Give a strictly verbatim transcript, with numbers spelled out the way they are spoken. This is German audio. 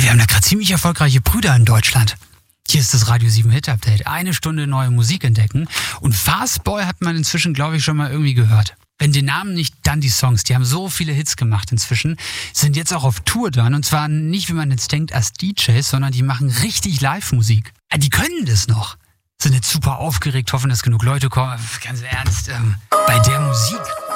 Wir haben da gerade ziemlich erfolgreiche Brüder in Deutschland. Hier ist das Radio sieben Hit Update. Eine Stunde neue Musik entdecken. Und Fastball hat man inzwischen, glaube ich, schon mal irgendwie gehört. Wenn den Namen nicht, dann die Songs. Die haben so viele Hits gemacht inzwischen. Sind jetzt auch auf Tour dann. Und zwar nicht, wie man jetzt denkt, als D Js, sondern die machen richtig Live-Musik. Die können das noch. Sind jetzt super aufgeregt, hoffen, dass genug Leute kommen. Ganz ernst, ähm, bei der Musik